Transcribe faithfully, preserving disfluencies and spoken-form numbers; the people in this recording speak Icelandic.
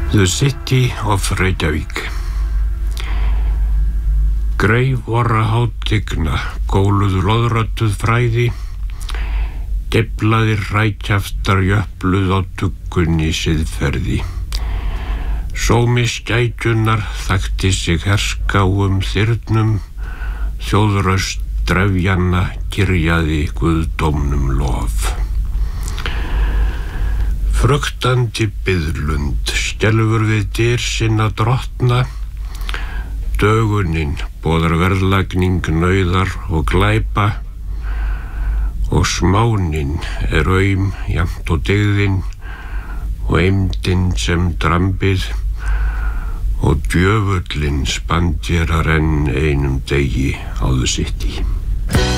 The City of Reykjavík. Grey vorra hátigna, góluð loðröttuð fræði, geflaðir rækjaftar jöfluð á tuggunni siðferði. Sómi skækjunnar þakti sig herskáum þyrnum, þjóðröst drefjanna kyrjaði guðdómnum lof. Fruktandi biðlund skelfur við dyr sinna drottna, dögunin boðar verðlagning nauðar og glæpa, og smánin er aum jafnt og dygðin, og eymdin sem drambið, og djöfullin spandérar enn einum degi á The City.